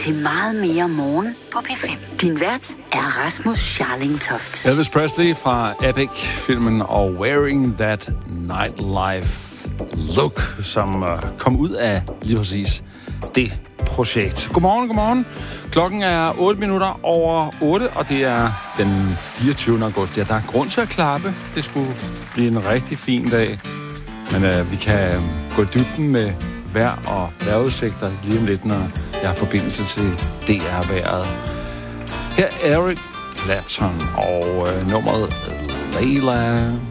til meget mere morgen på P5. Din vært er Rasmus Scharling-Toft. Elvis Presley fra Epic-filmen og Wearing That Nightlife Look, som kom ud af lige præcis det projekt. Godmorgen. Klokken er 8 minutter over 8, og det er den 24. august. Ja, der er grund til at klappe. Det skulle blive en rigtig fin dag. Men vi kan gå i dybden med vejr og vejrudsigter lige om lidt, når jeg har forbindelse til DR-vejret. Her er Eric Clapton og nummeret Layla.